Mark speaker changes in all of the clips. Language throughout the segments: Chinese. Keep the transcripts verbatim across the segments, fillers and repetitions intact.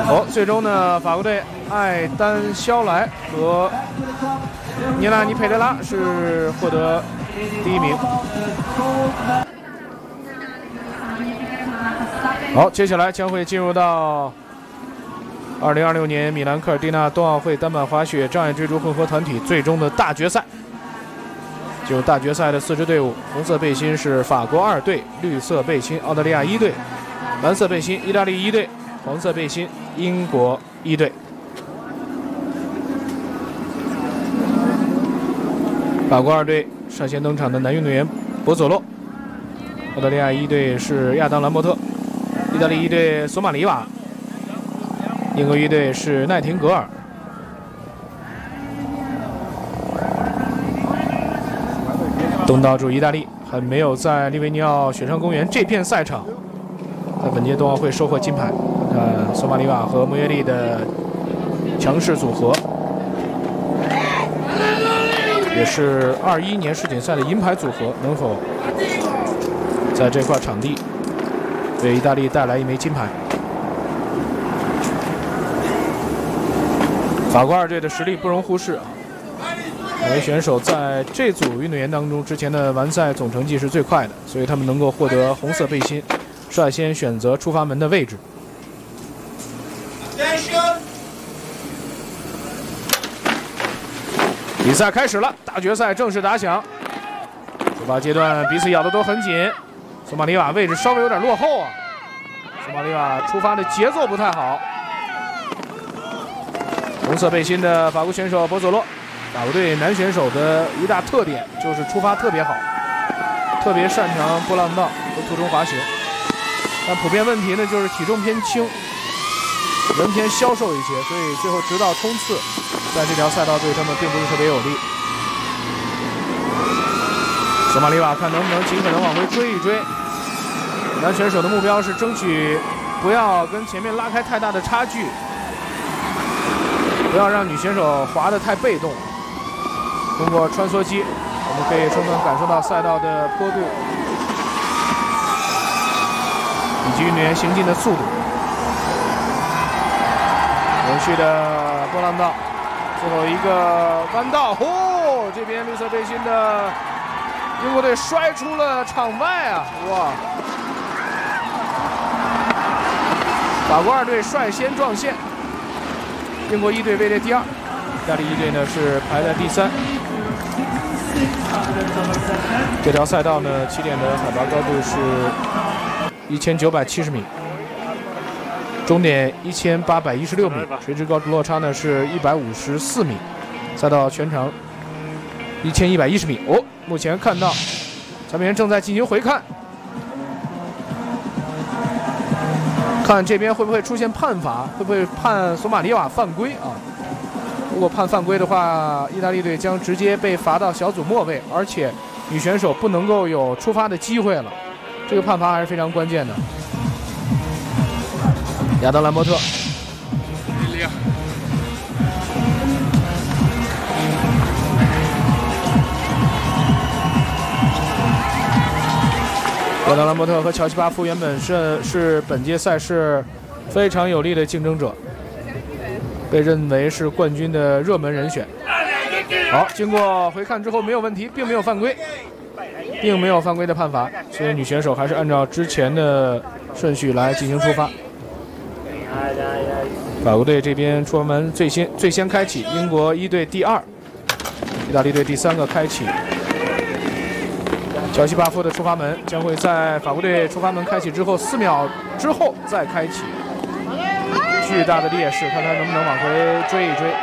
Speaker 1: 哦，最终呢，法国队艾丹肖莱和尼拉尼佩德拉是获得第一名。好，接下来将会进入到二零二六年米兰科尔蒂纳冬奥会单板滑雪障碍追逐混合团体最终的大决赛。就大决赛的四支队伍，红色背心是法国二队，绿色背心澳大利亚一队，蓝色背心意大利一队，黄色背心英国一队。法国二队率先登场的男运动员博佐洛，澳大利亚一队是亚当兰伯特，意大利一队索马里瓦，英国一队是奈廷格尔。东道主意大利还没有在利维尼奥雪山公园这片赛场在本届冬奥会收获金牌。看看索马里瓦和摩耶利的强势组合，也是二一年世锦赛的银牌组合，能否在这块场地为意大利带来一枚金牌？法国二队的实力不容忽视啊！两位选手在这组运动员当中，之前的完赛总成绩是最快的，所以他们能够获得红色背心，率先选择出发门的位置。比赛开始了，大决赛正式打响。出发阶段彼此咬得都很紧，索马里瓦位置稍微有点落后啊。索马里瓦出发的节奏不太好。红色背心的法国选手博佐洛。法国队男选手的一大特点就是出发特别好，特别擅长波浪道和途中滑行，但普遍问题呢就是体重偏轻，人偏消瘦一些，所以最后直到冲刺，在这条赛道对他们并不是特别有利。索马里瓦看能不能尽可能往回追一追，男选手的目标是争取不要跟前面拉开太大的差距，不要让女选手滑得太被动。通过穿梭机，我们可以充分感受到赛道的坡度以及运动员行进的速度。连续的波浪道，最后一个弯道，哦，这边绿色背心的英国队摔出了场外啊！哇，法国二队率先撞线，英国一队位列第二，意大利一队呢是排在第三。这条赛道呢，起点的海拔高度是一千九百七十米，终点一千八百一十六米，垂直高度落差呢是一百五十四米，赛道全长一千一百一十米。哦，目前看到裁判员正在进行回看，看这边会不会出现判罚，会不会判索马里瓦犯规啊？如果判犯规的话，意大利队将直接被罚到小组末位，而且女选手不能够有出发的机会了。这个判罚还是非常关键的。亚当兰伯特，亚当兰伯特和乔西巴夫原本是是本届赛事非常有力的竞争者，被认为是冠军的热门人选。好，经过回看之后没有问题，并没有犯规，并没有犯规的判罚，所以女选手还是按照之前的顺序来进行出发。法国队这边出发门最先最先开启，英国一队第二，意大利队第三个开启。乔西巴夫的出发门将会在法国队出发门开启之后四秒之后再开启。巨大的劣势，看他能不能往回追一追。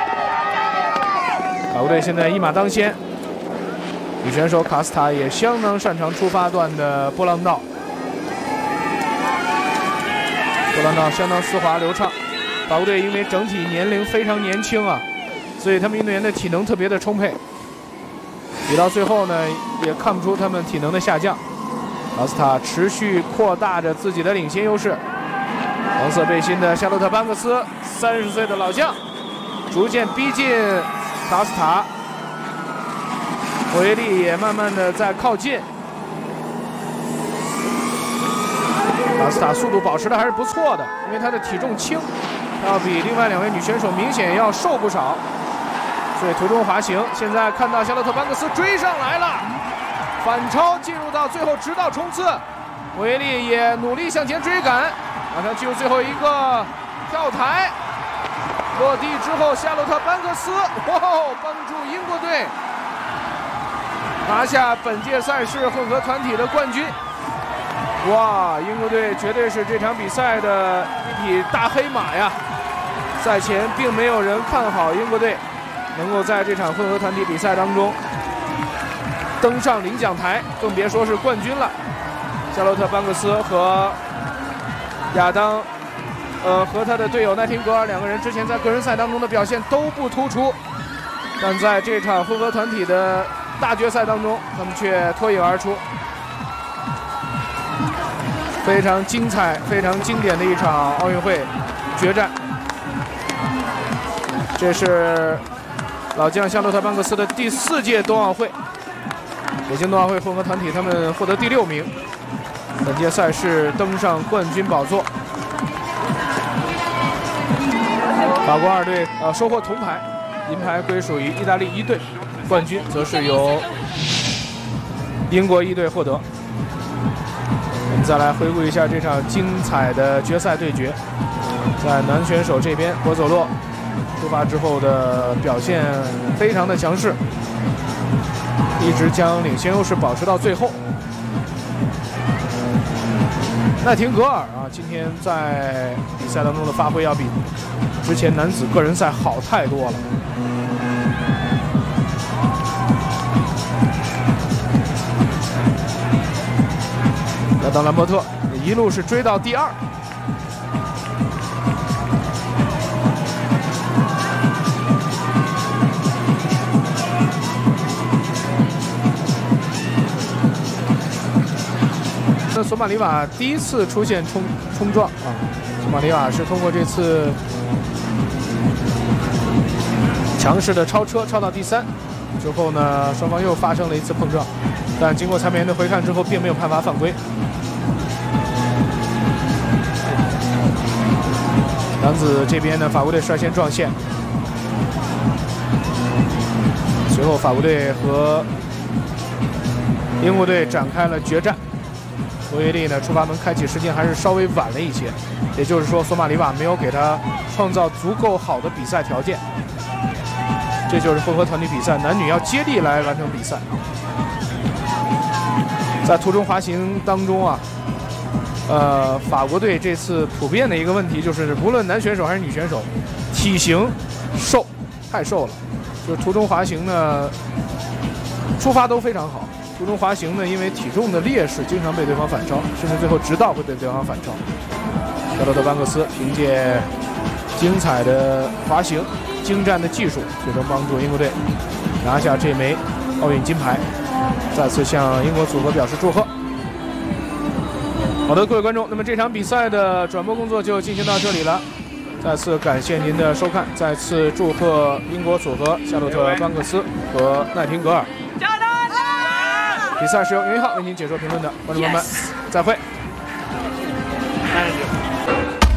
Speaker 1: 法国队现在一马当先，女选手卡斯塔也相当擅长出发段的波浪道，波浪道相当丝滑流畅。法国队因为整体年龄非常年轻啊，所以他们运动员的体能特别的充沛，比到最后呢也看不出他们体能的下降。卡斯塔持续扩大着自己的领先优势。黄色背心的夏洛特·班克斯，三十岁的老将，逐渐逼近卡斯塔，维利也慢慢的在靠近。 拉斯塔速度保持的还是不错的，因为她的体重轻，要比另外两位女选手明显要瘦不少。所以途中滑行，现在看到夏洛特·班克斯追上来了，反超进入到最后直道冲刺，维利也努力向前追赶，马上进入最后一个跳台。 落地之后，夏洛特·班克斯，哇，帮助英国队拿下本届赛事混合团体的冠军。哇，英国队绝对是这场比赛的一匹大黑马呀！赛前并没有人看好英国队能够在这场混合团体比赛当中登上领奖台，更别说是冠军了。夏洛特·班克斯和亚当。 呃，和他的队友奈廷格尔两个人之前在个人赛当中的表现都不突出，但在这场混合团体的大决赛当中，他们却脱颖而出，非常精彩、非常经典的一场奥运会决战。这是老将夏洛特·班克斯的第四届冬奥会，北京冬奥会混合团体他们获得第六名，本届赛事登上冠军宝座。 法国二队呃收获铜牌，银牌归属于意大利一队，冠军则是由英国一队获得。我们再来回顾一下这场精彩的决赛对决，在男选手这边，博佐洛出发之后的表现非常的强势，一直将领先优势保持到最后。奈廷格尔啊，今天在比赛当中的发挥要比 之前男子个人赛好太多了。亚当·兰伯特一路是追到第二。那索马里瓦第一次出现冲冲撞啊，索马里瓦是通过这次 强势的超车，超到第三之后呢，双方又发生了一次碰撞，但经过裁判员的回看之后，并没有判罚犯规。男子这边呢，法国队率先撞线，随后法国队和英国队展开了决战。罗约利呢，出发门开启时间还是稍微晚了一些，也就是说，索马里瓦没有给他创造足够好的比赛条件。 这就是混合团体比赛，男女要接力来完成比赛。在途中滑行当中啊，呃，法国队这次普遍的一个问题就是，无论男选手还是女选手，体型瘦，太瘦了。就是途中滑行呢，出发都非常好。途中滑行呢，因为体重的劣势，经常被对方反超，甚至最后直道会被对方反超。夏洛特·班克斯凭借精彩的滑行、 精湛的技术，最终帮助英国队拿下这枚奥运金牌，再次向英国组合表示祝贺。好的，各位观众，那么这场比赛的转播工作就进行到这里了。再次感谢您的收看，再次祝贺英国组合夏洛特·班克斯和奈廷格尔。比赛是由袁一浩为您解说评论的，观众朋友们，再会。